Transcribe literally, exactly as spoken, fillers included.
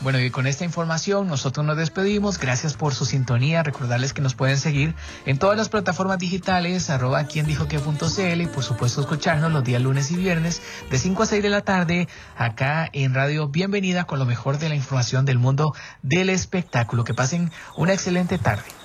Bueno, y con esta información nosotros nos despedimos. Gracias por su sintonía. Recordarles que nos pueden seguir en todas las plataformas digitales, arroba quien dijo que punto cl, y por supuesto escucharnos los días lunes y viernes de cinco a seis de la tarde acá en Radio Bienvenida con lo mejor de la información del mundo del espectáculo. Que pasen una excelente tarde.